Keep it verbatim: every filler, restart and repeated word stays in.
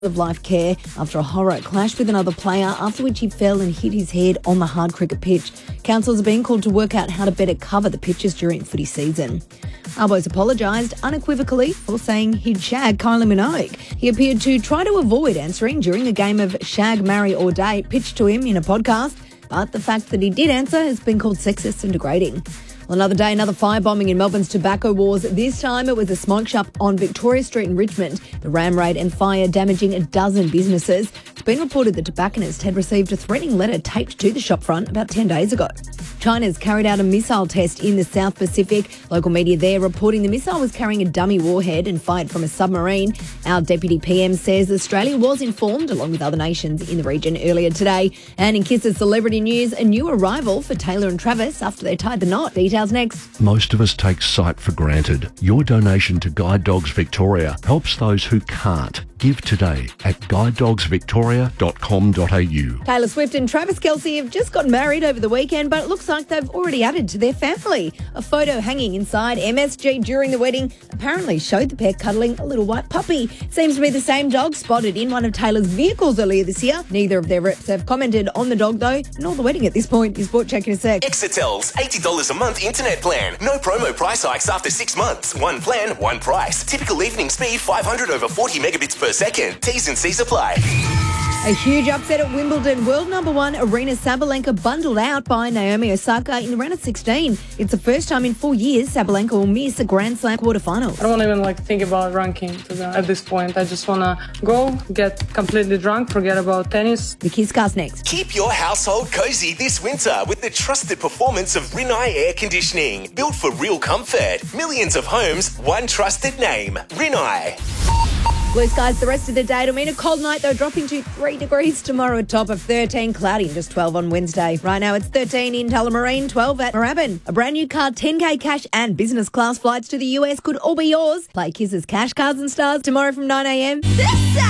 of life care after a horror clash with another player, after which he fell and hit his head on the hard cricket pitch. Councils are being called to work out how to better cover the pitches during footy season. Arbos apologised unequivocally for saying he'd shag Kylie Minogue. He appeared to try to avoid answering during a game of Shag, Marry or Date pitched to him in a podcast, but the fact that he did answer has been called sexist and degrading. Well, another day, another firebombing in Melbourne's tobacco wars. This time it was a smoke shop on Victoria Street in Richmond. The ram raid and fire damaging a dozen businesses. It's been reported the tobacconist had received a threatening letter taped to the shopfront about ten days ago. China's carried out a missile test in the South Pacific. Local media there reporting the missile was carrying a dummy warhead and fired from a submarine. Our Deputy P M says Australia was informed, along with other nations in the region earlier today. And in Kiss's celebrity news, a new arrival for Taylor and Travis after they tied the knot. Details next. Most of us take sight for granted. Your donation to Guide Dogs Victoria helps those who can't. Give today at guide dogs victoria dot com dot a u. Taylor Swift and Travis Kelce have just got married over the weekend, but it looks like they've already added to their family. A photo hanging inside M S G during the wedding apparently showed the pair cuddling a little white puppy. Seems to be the same dog spotted in one of Taylor's vehicles earlier this year. Neither of their reps have commented on the dog, though, nor the wedding at this point. Is Sport Check in a sec. Exetel's eighty dollars a month internet plan. No promo price hikes after six months. One plan, one price. Typical evening speed five hundred over forty megabits per second. T's and C's apply. A huge upset at Wimbledon. World number one Aryna Sabalenka bundled out by Naomi Osaka in the round of sixteen. It's the first time in four years Sabalenka will miss a Grand Slam quarterfinal. I don't even like think about ranking to the, at this point. I just want to go, get completely drunk, forget about tennis. The Kisscast next. Keep your household cozy this winter with the trusted performance of Rinnai Air Conditioning. Built for real comfort. Millions of homes, one trusted name. Rinnai. Blue skies the rest of the day. It'll mean a cold night, though, dropping to three degrees tomorrow, a top of thirteen, cloudy and just twelve on Wednesday. Right now it's thirteen in Tullamarine, twelve at Moorabbin. A brand new car, ten K cash and business class flights to the U S could all be yours. Play Kiss's Cash Cards and Stars tomorrow from nine a m.